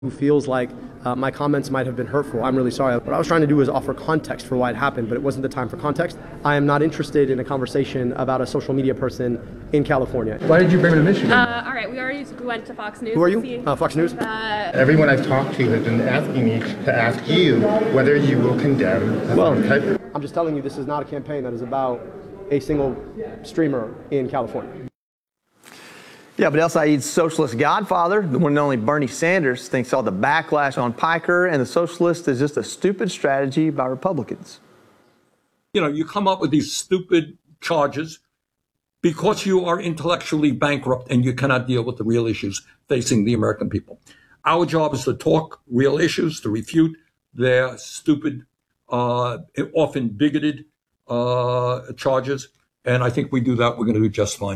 who feels like my comments might have been hurtful. I'm really sorry. What I was trying to do was offer context for why it happened, but it wasn't the time for context. I am not interested in a conversation about a social media person in California. Why did you bring him to Michigan? All right, we already went to Fox News. Who are you? Fox News? Everyone I've talked to has been asking me to ask you whether you will condemn. Well, I'm just telling you this is not a campaign that is about a single streamer in California. Yeah, but El Sayed's socialist godfather, the one and only Bernie Sanders, thinks all the backlash on Piker and the socialist is just a stupid strategy by Republicans. You know, you come up with these stupid charges because you are intellectually bankrupt and you cannot deal with the real issues facing the American people. Our job is to talk real issues, to refute their stupid, often bigoted charges. And I think we do that. We're going to do just fine.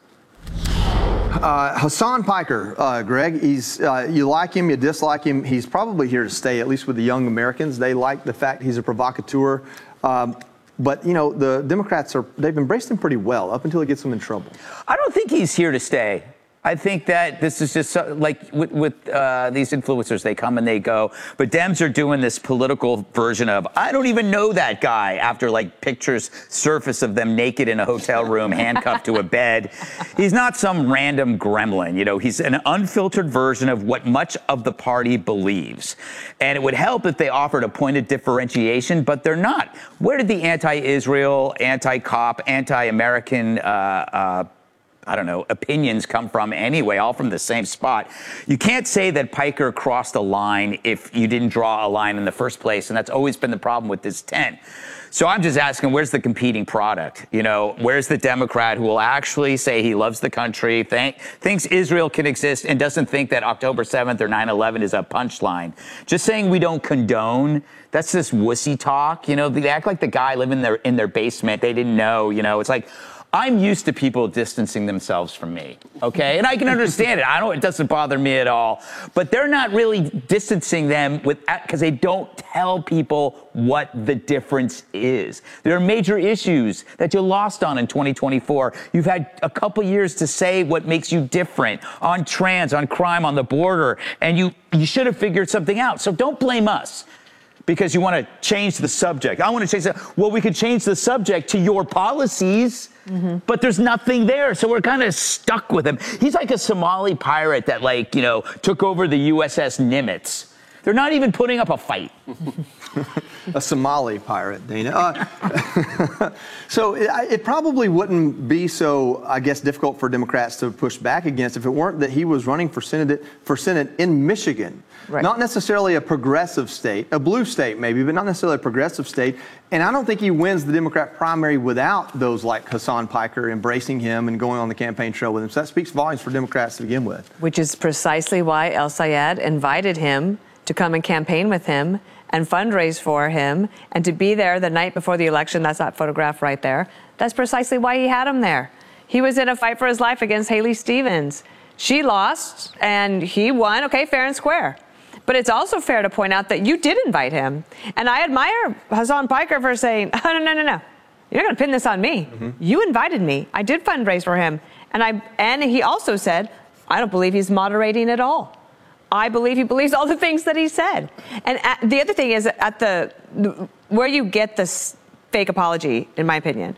Hasan Piker, Greg, you like him, you dislike him. He's probably here to stay, at least with the young Americans. They like the fact he's a provocateur. But, you know, the Democrats, they've embraced him pretty well up until it gets them in trouble. I don't think he's here to stay. I think that this is just like with these influencers, they come and they go. But Dems are doing this political version of, I don't even know that guy, after like pictures surface of them naked in a hotel room, handcuffed to a bed. He's not some random gremlin. You know, he's an unfiltered version of what much of the party believes. And it would help if they offered a point of differentiation, but they're not. Where did the anti-Israel, anti-cop, anti-American I don't know, opinions come from anyway, all from the same spot? You can't say that Piker crossed a line if you didn't draw a line in the first place, and that's always been the problem with this tent. So I'm just asking, where's the competing product? You know, where's the Democrat who will actually say he loves the country, thinks Israel can exist, and doesn't think that October 7th or 9/11 is a punchline? Just saying we don't condone, that's this wussy talk. You know, they act like the guy living in their basement, they didn't know, you know, it's like, I'm used to people distancing themselves from me, okay? And I can understand it. It doesn't bother me at all. But they're not really distancing them because they don't tell people what the difference is. There are major issues that you lost on in 2024. You've had a couple years to say what makes you different on trans, on crime, on the border, and you should have figured something out. So don't blame us because you want to change the subject. I want to change that. Well, we could change the subject to your policies. Mm-hmm. But there's nothing there, so we're kind of stuck with him. He's like a Somali pirate that, like, you know, took over the USS Nimitz. They're not even putting up a fight. A Somali pirate, Dana. So it probably wouldn't be so, I guess, difficult for Democrats to push back against if it weren't that he was running for Senate in Michigan. Right. Not necessarily a progressive state, a blue state maybe, but not necessarily a progressive state. And I don't think he wins the Democrat primary without those like Hasan Piker embracing him and going on the campaign trail with him. So that speaks volumes for Democrats to begin with. Which is precisely why El Sayed invited him to come and campaign with him and fundraise for him and to be there the night before the election. That's that photograph right there. That's precisely why he had him there. He was in a fight for his life against Haley Stevens. She lost and he won. Okay, fair and square. But it's also fair to point out that you did invite him. And I admire Hasan Piker for saying, oh, no. You're not going to pin this on me. Mm-hmm. You invited me. I did fundraise for him. And he also said, I don't believe he's moderating at all. I believe he believes all the things that he said. And the other thing is where you get this fake apology, in my opinion,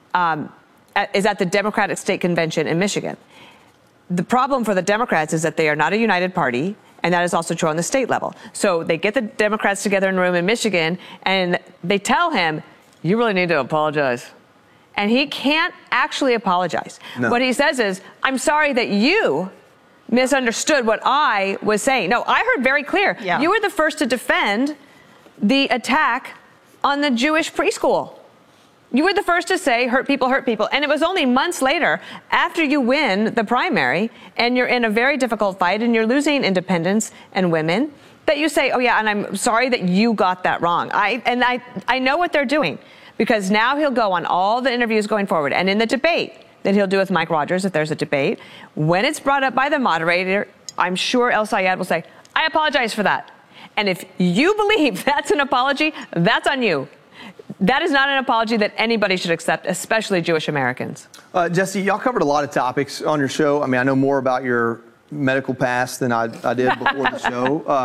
is at the Democratic State Convention in Michigan. The problem for the Democrats is that they are not a united party. And that is also true on the state level. So they get the Democrats together in a room in Michigan, and they tell him, you really need to apologize. And he can't actually apologize. No. What he says is, I'm sorry that you misunderstood what I was saying. No, I heard very clear. Yeah. You were the first to defend the attack on the Jewish preschool. You were the first to say, hurt people, hurt people. And it was only months later, after you win the primary, and you're in a very difficult fight, and you're losing independents and women, that you say, oh, yeah, and I'm sorry that you got that wrong. I know what they're doing, because now he'll go on all the interviews going forward. And in the debate that he'll do with Mike Rogers, if there's a debate, when it's brought up by the moderator, I'm sure El Sayed will say, I apologize for that. And if you believe that's an apology, that's on you. That is not an apology that anybody should accept, especially Jewish Americans. Jesse, y'all covered a lot of topics on your show. I mean, I know more about your medical past than I did before the show.